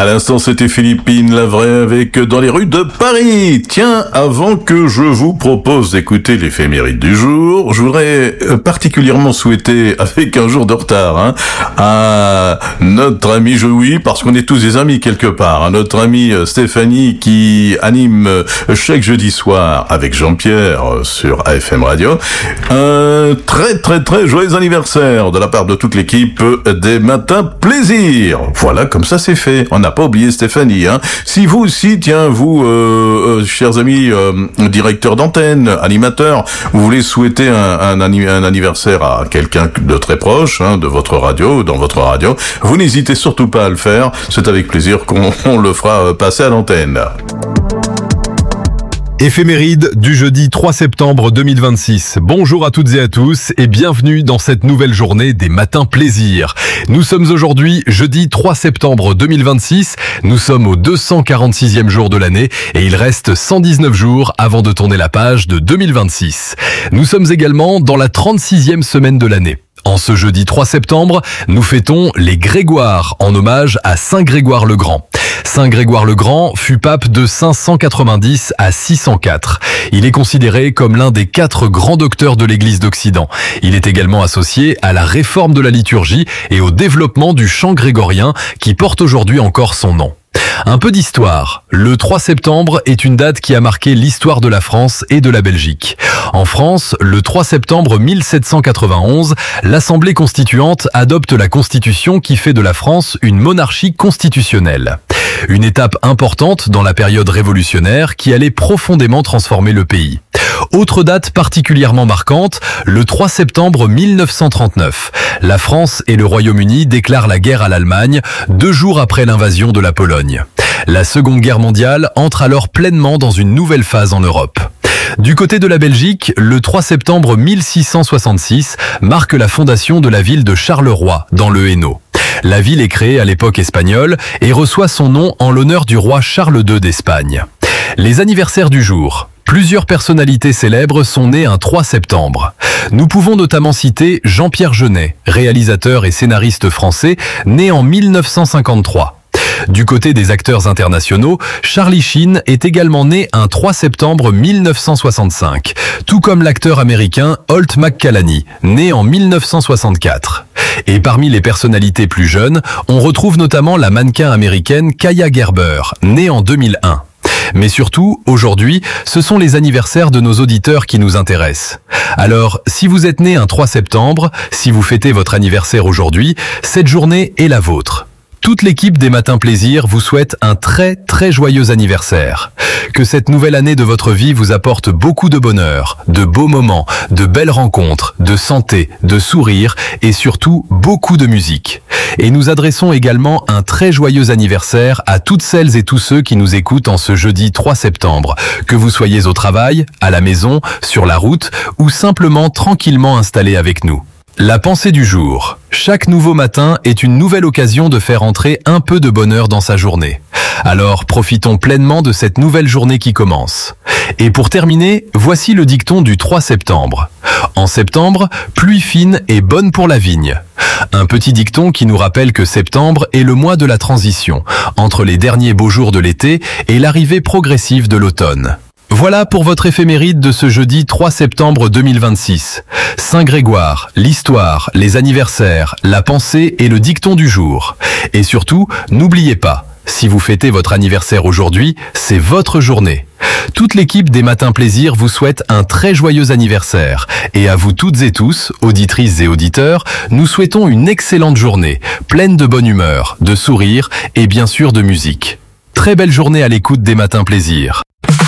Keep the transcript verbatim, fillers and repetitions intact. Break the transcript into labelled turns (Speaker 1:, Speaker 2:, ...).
Speaker 1: À l'instant, c'était Philippine la vraie avec Dans les rues de Paris. Tiens, avant que je vous propose d'écouter l'éphéméride du jour, je voudrais particulièrement souhaiter, avec un jour de retard, hein, à notre ami, je oui, parce qu'on est tous des amis quelque part, à notre amie Stéphanie qui anime chaque jeudi soir avec Jean-Pierre sur A F M Radio, un très très très joyeux anniversaire de la part de toute l'équipe des Matins Plaisir. Voilà, comme ça c'est fait. On n'a pas oublié Stéphanie, hein. Si vous aussi, tiens, vous, euh, euh, chers amis, euh, directeurs d'antenne, animateurs, vous voulez souhaiter un, un, un anniversaire à quelqu'un de très proche, hein, de votre radio, dans votre radio, vous n'hésitez surtout pas à le faire. C'est avec plaisir qu'on on le fera passer à l'antenne.
Speaker 2: Éphéméride du jeudi trois septembre deux mille vingt-six. Bonjour à toutes et à tous et bienvenue dans cette nouvelle journée des Matins Plaisir. Nous sommes aujourd'hui jeudi trois septembre deux mille vingt-six. Nous sommes au deux cent quarante-sixième jour de l'année et il reste cent dix-neuf jours avant de tourner la page de deux mille vingt-six. Nous sommes également dans la trente-sixième semaine de l'année. En ce jeudi trois septembre, nous fêtons les Grégoires en hommage à Saint Grégoire le Grand. Saint Grégoire le Grand fut pape de cinq cent quatre-vingt-dix à six cent quatre. Il est considéré comme l'un des quatre grands docteurs de l'Église d'Occident. Il est également associé à la réforme de la liturgie et au développement du chant grégorien qui porte aujourd'hui encore son nom. Un peu d'histoire. Le trois septembre est une date qui a marqué l'histoire de la France et de la Belgique. En France, le trois septembre mille sept cent quatre-vingt-onze, l'Assemblée constituante adopte la Constitution qui fait de la France une monarchie constitutionnelle. Une étape importante dans la période révolutionnaire qui allait profondément transformer le pays. Autre date particulièrement marquante, le trois septembre mille neuf cent trente-neuf. La France et le Royaume-Uni déclarent la guerre à l'Allemagne, deux jours après l'invasion de la Pologne. La Seconde Guerre mondiale entre alors pleinement dans une nouvelle phase en Europe. Du côté de la Belgique, le trois septembre mille six cent soixante-six marque la fondation de la ville de Charleroi, dans le Hainaut. La ville est créée à l'époque espagnole et reçoit son nom en l'honneur du roi Charles deux d'Espagne. Les anniversaires du jour. Plusieurs personnalités célèbres sont nées un trois septembre. Nous pouvons notamment citer Jean-Pierre Jeunet, réalisateur et scénariste français, né en mille neuf cent cinquante-trois. Du côté des acteurs internationaux, Charlie Sheen est également né un trois septembre mille neuf cent soixante-cinq, tout comme l'acteur américain Holt McCallany, né en mille neuf cent soixante-quatre. Et parmi les personnalités plus jeunes, on retrouve notamment la mannequin américaine Kaia Gerber, née en deux mille un. Mais surtout, aujourd'hui, ce sont les anniversaires de nos auditeurs qui nous intéressent. Alors, si vous êtes né un trois septembre, si vous fêtez votre anniversaire aujourd'hui, cette journée est la vôtre. Toute l'équipe des Matins Plaisir vous souhaite un très très joyeux anniversaire. Que cette nouvelle année de votre vie vous apporte beaucoup de bonheur, de beaux moments, de belles rencontres, de santé, de sourires et surtout beaucoup de musique. Et nous adressons également un très joyeux anniversaire à toutes celles et tous ceux qui nous écoutent en ce jeudi trois septembre, que vous soyez au travail, à la maison, sur la route ou simplement tranquillement installés avec nous. La pensée du jour. Chaque nouveau matin est une nouvelle occasion de faire entrer un peu de bonheur dans sa journée. Alors profitons pleinement de cette nouvelle journée qui commence. Et pour terminer, voici le dicton du trois septembre. En septembre, pluie fine et bonne pour la vigne. Un petit dicton qui nous rappelle que septembre est le mois de la transition, entre les derniers beaux jours de l'été et l'arrivée progressive de l'automne. Voilà pour votre éphéméride de ce jeudi trois septembre deux mille vingt-six. Saint Grégoire, l'histoire, les anniversaires, la pensée et le dicton du jour. Et surtout, n'oubliez pas, si vous fêtez votre anniversaire aujourd'hui, c'est votre journée. Toute l'équipe des Matins Plaisir vous souhaite un très joyeux anniversaire. Et à vous toutes et tous, auditrices et auditeurs, nous souhaitons une excellente journée, pleine de bonne humeur, de sourires et bien sûr de musique. Très belle journée à l'écoute des Matins Plaisir.